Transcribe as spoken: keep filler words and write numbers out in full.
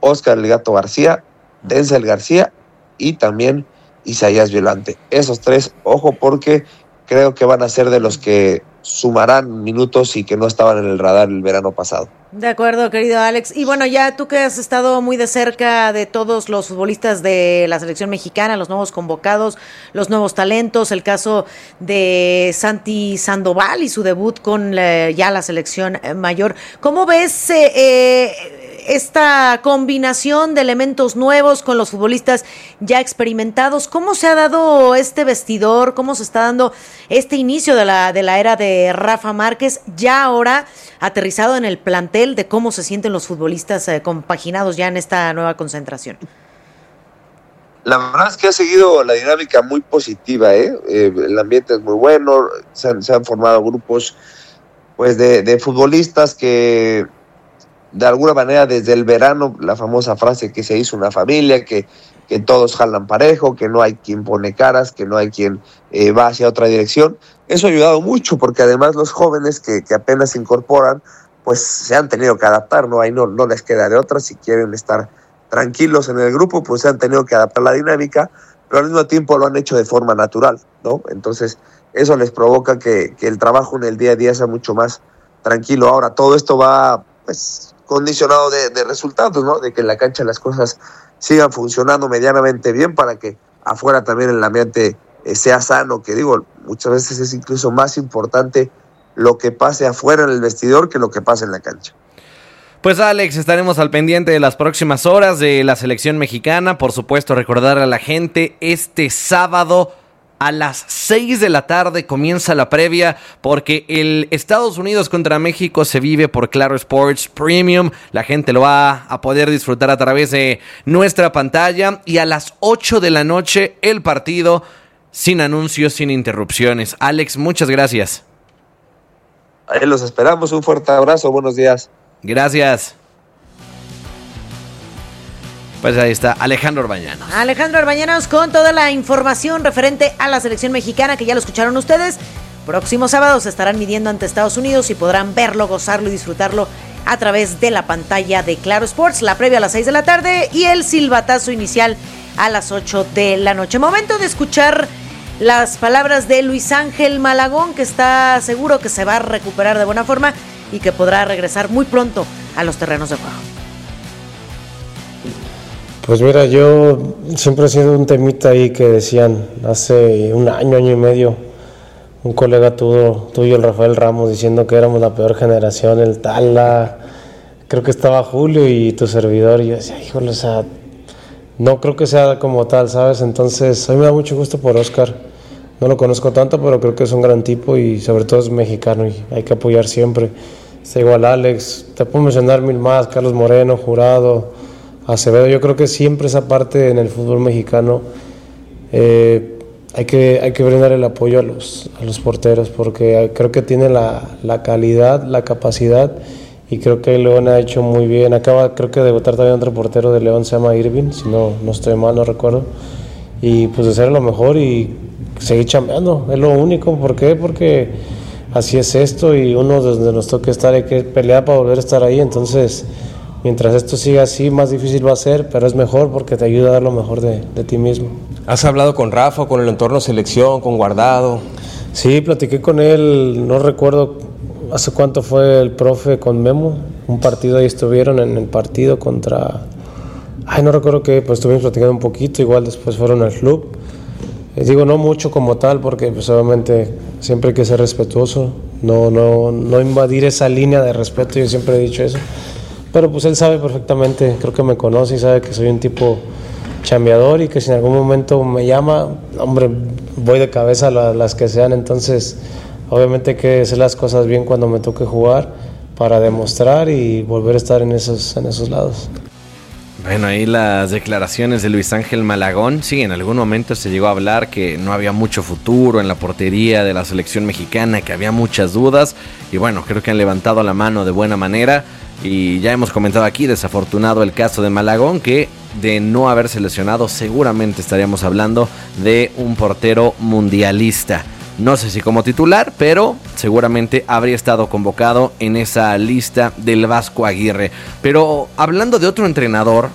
Oscar El Gato García, Denzel García y también Isaías Violante. Esos tres, ojo, porque creo que van a ser de los que sumarán minutos y que no estaban en el radar el verano pasado. De acuerdo, querido Alex. Y bueno, ya tú que has estado muy de cerca de todos los futbolistas de la selección mexicana, los nuevos convocados, los nuevos talentos, el caso de Santi Sandoval y su debut con la, ya la selección mayor. ¿Cómo ves eh, eh, esta combinación de elementos nuevos con los futbolistas ya experimentados? ¿Cómo se ha dado este vestidor? ¿Cómo se está dando este inicio de la, de la era de Rafa Márquez, ya ahora aterrizado en el plantel, de cómo se sienten los futbolistas eh, compaginados ya en esta nueva concentración? La verdad es que ha seguido la dinámica muy positiva, ¿eh? Eh, el ambiente es muy bueno, se han, se han formado grupos pues de, de futbolistas que de alguna manera desde el verano, la famosa frase que se hizo una familia, que, que todos jalan parejo, que no hay quien pone caras, que no hay quien eh, va hacia otra dirección. Eso ha ayudado mucho porque además los jóvenes que, que apenas se incorporan pues se han tenido que adaptar, ¿no? Ahí no, no les queda de otra. Si quieren estar tranquilos en el grupo, pues se han tenido que adaptar a la dinámica, pero al mismo tiempo lo han hecho de forma natural, ¿no? Entonces eso les provoca que, que el trabajo en el día a día sea mucho más tranquilo. Ahora, todo esto va pues condicionado de, de resultados, ¿no? De que en la cancha las cosas sigan funcionando medianamente bien para que afuera también el ambiente eh, sea sano, que digo, muchas veces es incluso más importante lo que pase afuera en el vestidor que lo que pase en la cancha. Pues Alex, estaremos al pendiente de las próximas horas de la selección mexicana. Por supuesto, recordar a la gente, este sábado a las seis de la tarde comienza la previa, porque el Estados Unidos contra México se vive por Claro Sports Premium. La gente lo va a poder disfrutar a través de nuestra pantalla. Y a las ocho de la noche el partido sin anuncios, sin interrupciones. Alex, muchas gracias. Ahí los esperamos, un fuerte abrazo, buenos días. Gracias. Pues ahí está Alejandro Orbañanos. Alejandro Orbañanos con toda la información referente a la selección mexicana, que ya lo escucharon ustedes. Próximo sábado se estarán midiendo ante Estados Unidos y podrán verlo, gozarlo y disfrutarlo a través de la pantalla de Claro Sports. La previa a las seis de la tarde y el silbatazo inicial a las ocho de la noche. Momento de escuchar las palabras de Luis Ángel Malagón, que está seguro que se va a recuperar de buena forma y que podrá regresar muy pronto a los terrenos de juego. Pues mira, yo siempre he sido un temita ahí que decían hace un año, año y medio, un colega tuyo, tuyo el Rafael Ramos, diciendo que éramos la peor generación, el Tala, creo que estaba Julio y tu servidor, y yo decía, híjole, o sea, no creo que sea como tal, ¿sabes? Entonces, hoy me da mucho gusto por Oscar. No lo conozco tanto, pero creo que es un gran tipo y sobre todo es mexicano y hay que apoyar siempre. Está igual Alex, te puedo mencionar mil más, Carlos Moreno, Jurado, Acevedo. Yo creo que siempre esa parte en el fútbol mexicano eh, hay que, hay que brindar el apoyo a los, a los porteros, porque creo que tiene la, la calidad, la capacidad. Y creo que León ha hecho muy bien. Acaba, creo que de debutar también otro portero de León, se llama Irving, si no, no estoy mal, no recuerdo. Y pues de ser lo mejor y seguir chambeando, es lo único. ¿Por qué? Porque así es esto y uno desde nos toca estar, hay que pelear para volver a estar ahí. Entonces, mientras esto siga así, más difícil va a ser, pero es mejor porque te ayuda a dar lo mejor de, de ti mismo. ¿Has hablado con Rafa, con el entorno selección, con Guardado? Sí, platiqué con él, no recuerdo hace cuánto fue el profe con Memo, un partido ahí estuvieron en el partido contra, ay no recuerdo qué, pues estuvimos platicando un poquito, igual después fueron al club. Les digo, no mucho como tal, porque pues obviamente siempre hay que ser respetuoso, no, no, no invadir esa línea de respeto, yo siempre he dicho eso, pero pues él sabe perfectamente, creo que me conoce y sabe que soy un tipo chambeador y que si en algún momento me llama, hombre, voy de cabeza a las que sean. Entonces obviamente hay que hacer las cosas bien cuando me toque jugar para demostrar y volver a estar en esos, en esos lados. Bueno, ahí las declaraciones de Luis Ángel Malagón. Sí, en algún momento se llegó a hablar que no había mucho futuro en la portería de la selección mexicana, que había muchas dudas. Y bueno, creo que han levantado la mano de buena manera. Y ya hemos comentado aquí, desafortunado el caso de Malagón, que de no haberse lesionado seguramente estaríamos hablando de un portero mundialista. No sé si como titular, pero seguramente habría estado convocado en esa lista del Vasco Aguirre. Pero hablando de otro entrenador